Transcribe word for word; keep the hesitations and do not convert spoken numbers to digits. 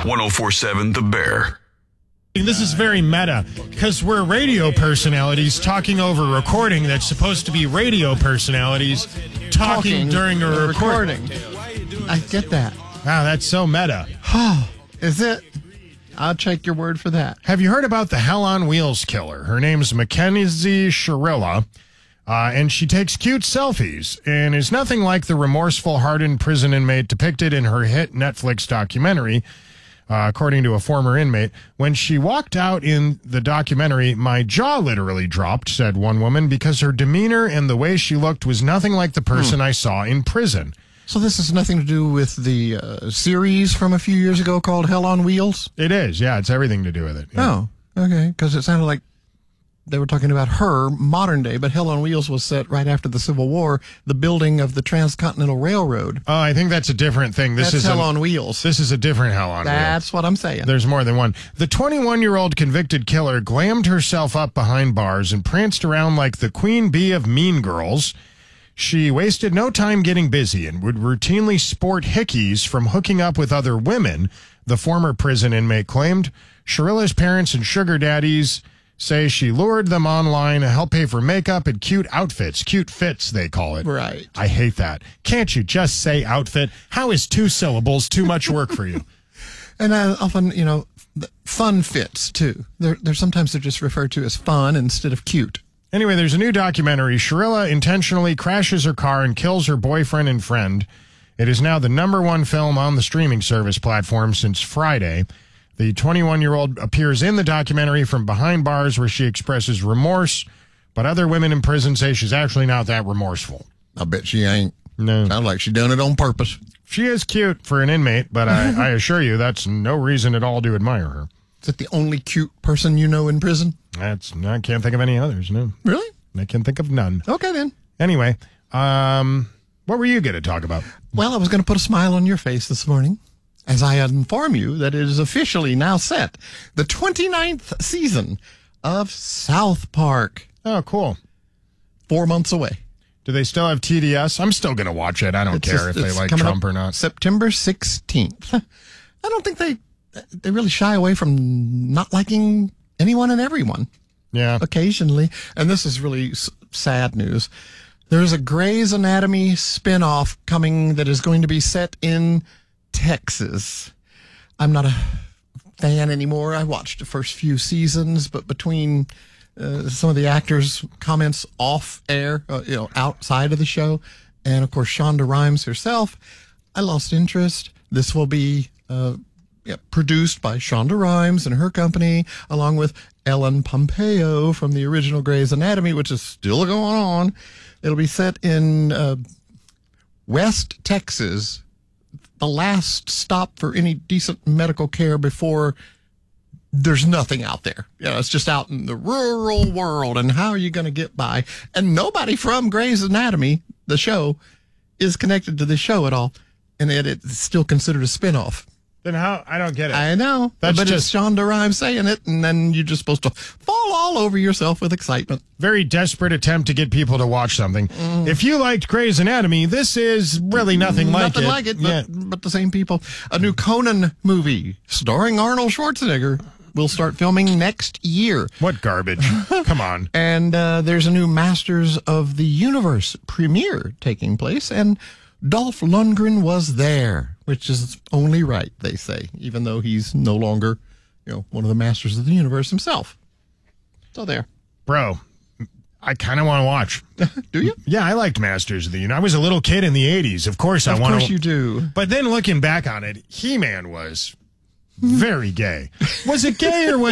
one oh four point seven The Bear. This is very meta because we're radio personalities talking over recording that's supposed to be radio personalities talking, talking during a recording. recording. I get that. Wow, that's so meta. Is it? I'll take your word for that. Have you heard about the Hell on Wheels killer? Her name's Mackenzie Shirilla, uh, and she takes cute selfies and is nothing like the remorseful, hardened prison inmate depicted in her hit Netflix documentary. Uh, according to a former inmate, when she walked out in the documentary, my jaw literally dropped, said one woman, because her demeanor and the way she looked was nothing like the person hmm. I saw in prison. So this has nothing to do with the uh, series from a few years ago called Hell on Wheels? It is, yeah. It's everything to do with it. Yeah. Oh, okay. Because it sounded like they were talking about her modern day, but Hell on Wheels was set right after the Civil War, the building of the Transcontinental Railroad. Oh, I think that's a different thing. This that's is Hell a, on Wheels. This is a different Hell on that's Wheels. That's what I'm saying. There's more than one. The twenty-one-year-old convicted killer glammed herself up behind bars and pranced around like the queen bee of Mean Girls. She wasted no time getting busy and would routinely sport hickeys from hooking up with other women, the former prison inmate claimed. Shirilla's parents and sugar daddies say she lured them online to help pay for makeup and cute outfits. Cute fits, they call it. Right. I hate that. Can't you just say outfit? How is two syllables too much work for you? And uh, often, you know, fun fits, too. They're, they're sometimes they're just referred to as fun instead of cute. Anyway, there's a new documentary. Shirilla intentionally crashes her car and kills her boyfriend and friend. It is now the number one film on the streaming service platform since Friday. The twenty-one-year-old appears in the documentary from behind bars where she expresses remorse, but other women in prison say she's actually not that remorseful. I bet she ain't. No. Sounds like she done it on purpose. She is cute for an inmate, but I, I assure you that's no reason at all to admire her. Is it the only cute person you know in prison? That's I can't think of any others, no. Really? I can think of none. Okay, then. Anyway, um, what were you going to talk about? Well, I was going to put a smile on your face this morning as I inform you that it is officially now set. The twenty-ninth season of South Park. Oh, cool. Four months away. Do they still have T D S? I'm still going to watch it. I don't it's care just, if they like Trump or not. September sixteenth. I don't think they they really shy away from not liking anyone and everyone. Yeah. Occasionally. And this is really s- sad news. There's a Grey's Anatomy spinoff coming that is going to be set in Texas. I'm not a fan anymore. I watched the first few seasons, but between uh, some of the actors' comments off air, uh, you know, outside of the show, and of course Shonda Rhimes herself, I lost interest. This will be uh, yeah, produced by Shonda Rhimes and her company, along with Ellen Pompeo from the original Grey's Anatomy, which is still going on. It'll be set in uh, West Texas, the last stop for any decent medical care before there's nothing out there. You know, it's just out in the rural world, and how are you going to get by? And nobody from Grey's Anatomy, the show, is connected to the show at all, and it, it's still considered a spinoff. Then how? I don't get it. I know, That's but just it's Shonda Rhimes saying it, and then you're just supposed to fall all over yourself with excitement. Very desperate attempt to get people to watch something. Mm. If you liked Grey's Anatomy, this is really nothing like nothing it. Nothing like it, but, yeah. but the same people. A new Conan movie starring Arnold Schwarzenegger will start filming next year. What garbage. Come on. And uh, there's a new Masters of the Universe premiere taking place, and Dolph Lundgren was there, which is only right, they say, even though he's no longer, you know, one of the Masters of the Universe himself. So there. Bro, I kind of want to watch. Do you? Yeah, I liked Masters of the Universe. I was a little kid in the eighties. Of course I want to. Of course you do. But then looking back on it, He-Man was very gay. Was it gay or was